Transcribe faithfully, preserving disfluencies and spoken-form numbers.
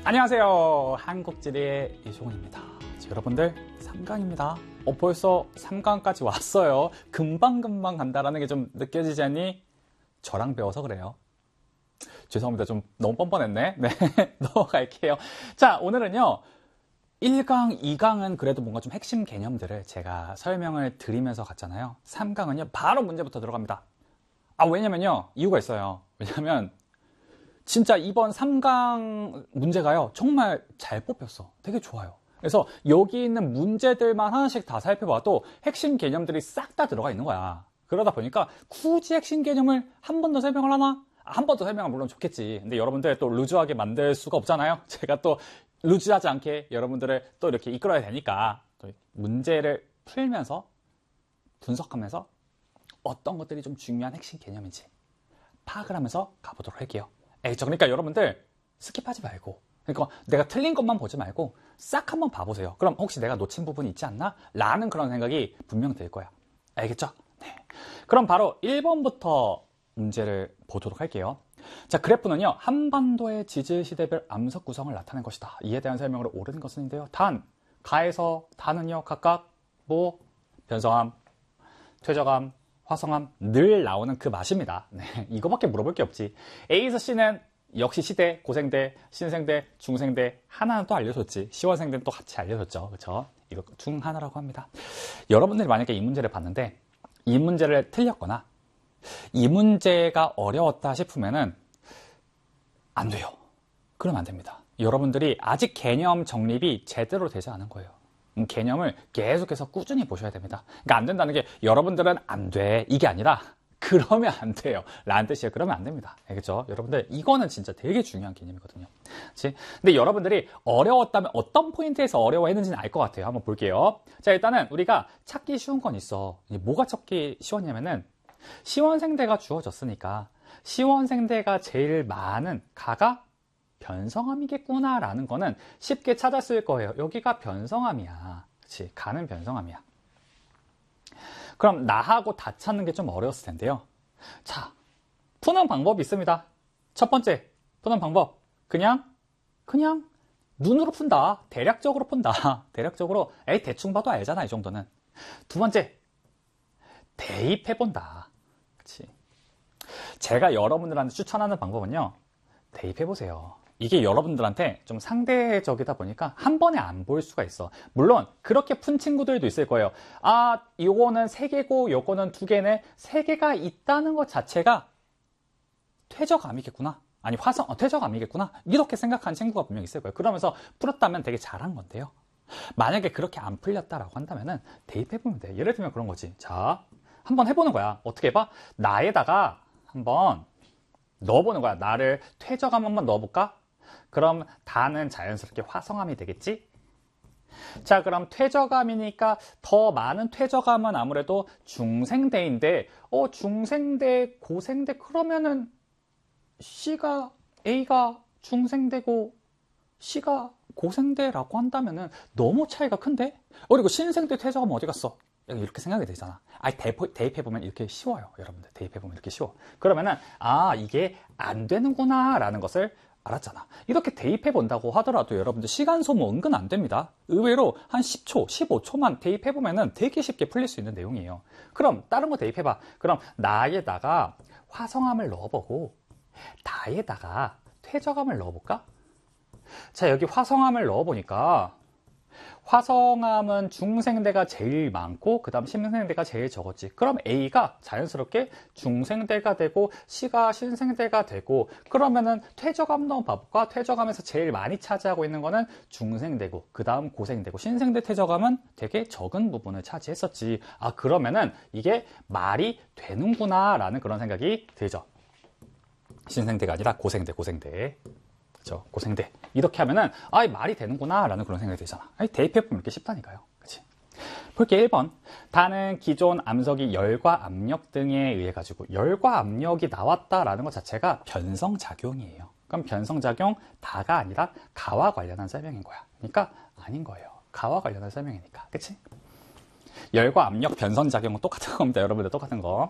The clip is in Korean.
안녕하세요. 한국지리의 이종훈입니다. 여러분들 삼 강입니다. 어, 벌써 삼 강까지 왔어요. 금방금방 간다라는 게 좀 느껴지지 않니? 저랑 배워서 그래요. 죄송합니다. 좀 너무 뻔뻔했네. 네, 넘어갈게요. 자, 오늘은요. 일 강, 이 강은 그래도 뭔가 좀 핵심 개념들을 제가 설명을 드리면서 갔잖아요. 삼 강은요. 바로 문제부터 들어갑니다. 아, 왜냐면요. 이유가 있어요. 왜냐면 진짜 이번 삼 강 문제가요. 정말 잘 뽑혔어. 되게 좋아요. 그래서 여기 있는 문제들만 하나씩 다 살펴봐도 핵심 개념들이 싹 다 들어가 있는 거야. 그러다 보니까 굳이 핵심 개념을 한 번 더 설명을 하나? 한 번 더 설명하면 물론 좋겠지. 근데 여러분들 또 루즈하게 만들 수가 없잖아요. 제가 또 루즈하지 않게 여러분들을 또 이렇게 이끌어야 되니까 또 문제를 풀면서 분석하면서 어떤 것들이 좀 중요한 핵심 개념인지 파악을 하면서 가보도록 할게요. 에이, 저 그러니까 여러분들 스킵하지 말고, 그러니까 내가 틀린 것만 보지 말고 싹 한번 봐보세요. 그럼 혹시 내가 놓친 부분이 있지 않나? 라는 그런 생각이 분명 들 거야. 알겠죠? 네. 그럼 바로 일 번부터 문제를 보도록 할게요. 자, 그래프는요, 한반도의 지질시대별 암석 구성을 나타낸 것이다. 이에 대한 설명으로 옳은 것은인데요. 단, 가에서 단은요, 각각 뭐 변성암, 퇴적암, 화성암 늘 나오는 그 맛입니다. 네, 이거밖에 물어볼 게 없지. A에서 C는 역시 시대, 고생대, 신생대, 중생대 하나는 또 알려줬지. 시원생대는 또 같이 알려줬죠. 그렇죠? 이거 중 하나라고 합니다. 여러분들이 만약에 이 문제를 봤는데 이 문제를 틀렸거나 이 문제가 어려웠다 싶으면은 안 돼요. 그러면 안 됩니다. 여러분들이 아직 개념 정립이 제대로 되지 않은 거예요. 개념을 계속해서 꾸준히 보셔야 됩니다. 그러니까 안 된다는 게 여러분들은 안 돼. 이게 아니라 그러면 안 돼요. 라는 뜻이에요. 그러면 안 됩니다. 알겠죠? 여러분들 이거는 진짜 되게 중요한 개념이거든요. 그치? 근데 여러분들이 어려웠다면 어떤 포인트에서 어려워했는지는 알 것 같아요. 한번 볼게요. 자, 일단은 우리가 찾기 쉬운 건 있어. 뭐가 찾기 쉬웠냐면은 시원생대가 주어졌으니까 시원생대가 제일 많은 가가 변성암이겠구나 라는 거는 쉽게 찾았을 거예요. 여기가 변성암이야. 그치? 가는 변성암이야. 그럼 나하고 다 찾는 게 좀 어려웠을 텐데요. 자, 푸는 방법이 있습니다. 첫 번째 푸는 방법, 그냥 그냥 눈으로 푼다. 대략적으로 푼다. 대략적으로 에이 대충 봐도 알잖아. 이 정도는. 두 번째, 대입해본다. 그치? 제가 여러분들한테 추천하는 방법은요, 대입해보세요. 이게 여러분들한테 좀 상대적이다 보니까 한 번에 안 보일 수가 있어. 물론 그렇게 푼 친구들도 있을 거예요. 아, 요거는 세 개고 요거는 두 개네. 세 개가 있다는 것 자체가 퇴적암이겠구나. 아니 화성, 어, 퇴적암이겠구나. 이렇게 생각한 친구가 분명히 있을 거예요. 그러면서 풀었다면 되게 잘한 건데요. 만약에 그렇게 안 풀렸다라고 한다면은 대입해보면 돼. 예를 들면 그런 거지. 자, 한번 해보는 거야. 어떻게 해봐? 나에다가 한번 넣어보는 거야. 나를 퇴적암 한번 넣어볼까? 그럼 다는 자연스럽게 화성암이 되겠지? 자, 그럼 퇴적암이니까 더 많은 퇴적암은 아무래도 중생대인데, 어, 중생대, 고생대, 그러면은 C가, A가 중생대고 C가 고생대라고 한다면은 너무 차이가 큰데? 어, 그리고 신생대 퇴적암 어디 갔어? 이렇게 생각이 되잖아. 아, 대입해보면 이렇게 쉬워요. 여러분들 대입해보면 이렇게 쉬워. 그러면은 아, 이게 안 되는구나 라는 것을 알았잖아. 이렇게 대입해본다고 하더라도 여러분들 시간 소모 은근 안 됩니다. 의외로 한 십 초, 십오 초만 대입해보면은 되게 쉽게 풀릴 수 있는 내용이에요. 그럼 다른 거 대입해봐. 그럼 나에다가 화성암을 넣어보고 나에다가 퇴적암을 넣어볼까? 자, 여기 화성암을 넣어보니까 화성암은 중생대가 제일 많고 그 다음 신생대가 제일 적었지. 그럼 A가 자연스럽게 중생대가 되고 C가 신생대가 되고, 그러면은 퇴적암 한번 봐볼까? 퇴적암에서 제일 많이 차지하고 있는 거는 중생대고 그 다음 고생대고, 신생대 퇴적암은 되게 적은 부분을 차지했었지. 아, 그러면은 이게 말이 되는구나 라는 그런 생각이 들죠. 신생대가 아니라 고생대, 고생대. 고생대. 이렇게 하면은 아, 말이 되는구나 라는 그런 생각이 들잖아. 대입해보면 이렇게 쉽다니까요. 그치? 볼게. 일 번. 다는 기존 암석이 열과 압력 등에 의해 가지고 열과 압력이 나왔다라는 것 자체가 변성작용이에요. 그럼 변성작용 다가 아니라 가와 관련한 설명인 거야. 그러니까 아닌 거예요. 가와 관련한 설명이니까. 그치? 열과 압력 변성작용은 똑같은 겁니다. 여러분들 똑같은 거.